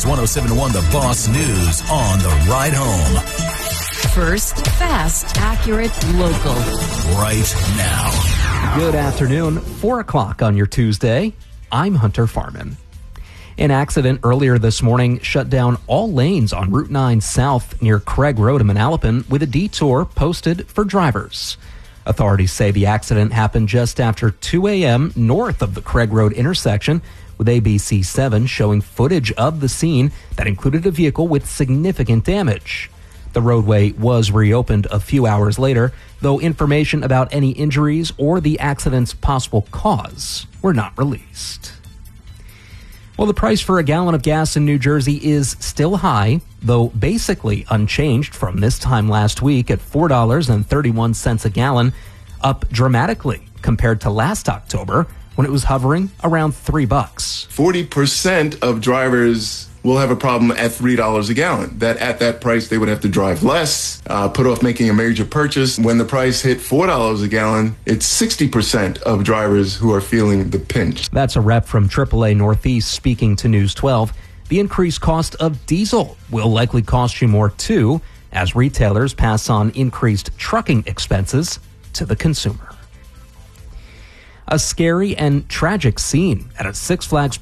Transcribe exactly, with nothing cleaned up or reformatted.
News one oh seven point one The Boss News on the ride home. First, fast, accurate, local. Right now. Good afternoon, four o'clock on your Tuesday. I'm Hunter Farman. An accident earlier this morning shut down all lanes on Route nine South near Craig Road in Manalapan with a detour posted for drivers. Authorities say the accident happened just after two a.m. north of the Craig Road intersection, with A B C seven showing footage of the scene that included a vehicle with significant damage. The roadway was reopened a few hours later, though information about any injuries or the accident's possible cause were not released. Well, the price for a gallon of gas in New Jersey is still high, though basically unchanged from this time last week at four dollars and thirty-one cents a gallon, up dramatically compared to last October when it was hovering around three bucks. forty percent of drivers will have a problem at three dollars a gallon. That at that price, they would have to drive less, uh, put off making a major purchase. When the price hit four dollars a gallon, it's sixty percent of drivers who are feeling the pinch. That's a rep from triple A Northeast speaking to News twelve. The increased cost of diesel will likely cost you more too, as retailers pass on increased trucking expenses to the consumer. A scary and tragic scene at a Six Flags